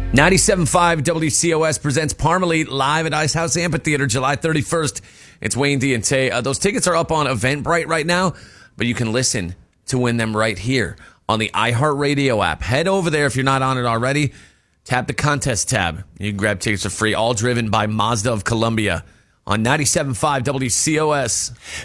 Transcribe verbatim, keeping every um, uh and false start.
ninety-seven point five W C O S presents Parmalee live at Ice House Amphitheater July thirty-first. It's Wayne D and Tay. Uh, those tickets are up on Eventbrite right now, but you can listen to win them right here on the iHeartRadio app. Head over there if you're not on it already. Tap the contest tab. You can grab tickets for free, all driven by Mazda of Columbia on ninety-seven point five W C O S.